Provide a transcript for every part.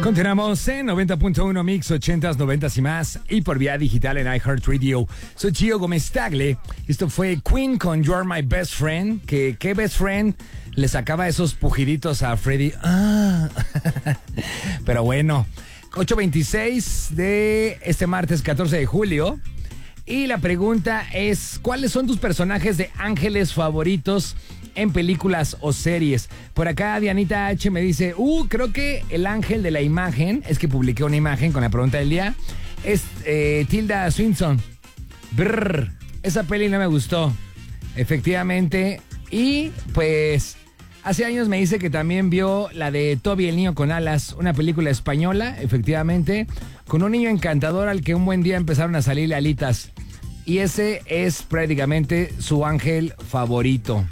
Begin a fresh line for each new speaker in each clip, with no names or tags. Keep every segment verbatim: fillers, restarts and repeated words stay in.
Continuamos en noventa punto uno Mix, ochentas, noventas y más, y por vía digital en iHeartRadio. Soy Gio Gómez Tagle. Esto fue Queen con You Are My Best Friend. Que qué best friend le sacaba esos pujiditos a Freddy. Ah. Pero bueno, ocho veintiséis de este martes catorce de julio. Y la pregunta es, ¿cuáles son tus personajes de ángeles favoritos en películas o series? Por acá Dianita H me dice, uh, creo que el ángel de la imagen, es que publiqué una imagen con la pregunta del día, es eh, Tilda Swinton. Brr, esa peli no me gustó, efectivamente. Y pues hace años me dice que también vio la de Toby el niño con alas, una película española, efectivamente, con un niño encantador al que un buen día empezaron a salirle alitas. Y ese es prácticamente su ángel favorito.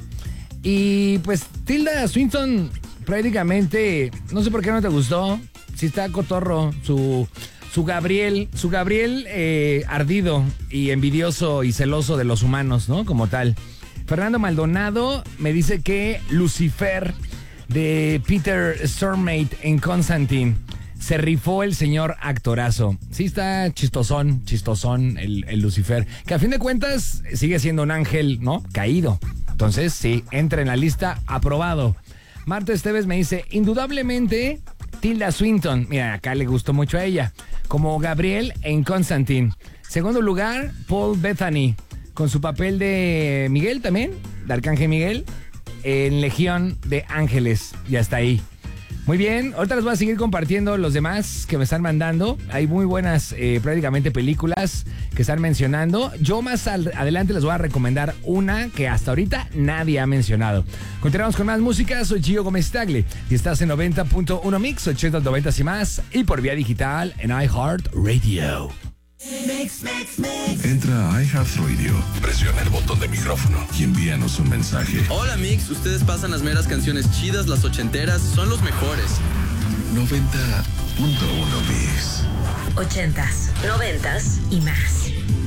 Y pues Tilda Swinton prácticamente, no sé por qué no te gustó, si está cotorro, su, su Gabriel, su Gabriel eh, ardido y envidioso y celoso de los humanos, ¿no? Como tal. Fernando Maldonado me dice que Lucifer de Peter Stormare en Constantine. Se rifó el señor actorazo. Sí está chistosón, chistosón el, el Lucifer. Que a fin de cuentas sigue siendo un ángel, ¿no? Caído. Entonces, sí, entra en la lista, aprobado. Marta Esteves me dice, indudablemente, Tilda Swinton. Mira, acá le gustó mucho a ella. Como Gabriel en Constantine. Segundo lugar, Paul Bettany. Con su papel de Miguel también, de Arcángel Miguel, en Legión de Ángeles. Y hasta ahí. Muy bien, ahorita les voy a seguir compartiendo los demás que me están mandando. Hay muy buenas eh, prácticamente películas que están mencionando. Yo más al, adelante les voy a recomendar una que hasta ahorita nadie ha mencionado. Continuamos con más música, soy Gio Gómez Tagle y estás en noventa punto uno Mix, ochentas, noventas y más, y por vía digital en iHeartRadio.
Mix, mix, mix. Entra a iHeartRadio, presiona el botón de micrófono y envíanos un mensaje.
Hola Mix, ustedes pasan las meras canciones chidas, las ochenteras, son los mejores.
noventa punto uno Mix.
Ochentas, noventas y más.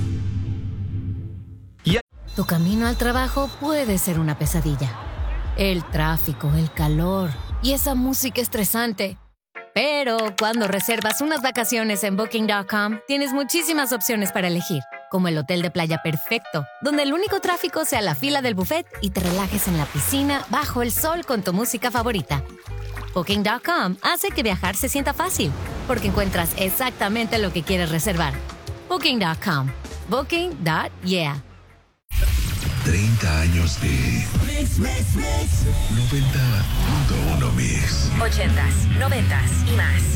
Yeah. Tu camino al trabajo puede ser una pesadilla. El tráfico, el calor y esa música estresante. Pero cuando reservas unas vacaciones en Booking punto com, tienes muchísimas opciones para elegir, como el hotel de playa perfecto, donde el único tráfico sea la fila del buffet y te relajes en la piscina bajo el sol con tu música favorita. Booking punto com hace que viajar se sienta fácil, porque encuentras exactamente lo que quieres reservar. Booking punto com. Booking punto yeah.
treinta años de Mix, Mix, Mix. noventa punto uno Mix.
Ochentas, noventas y más.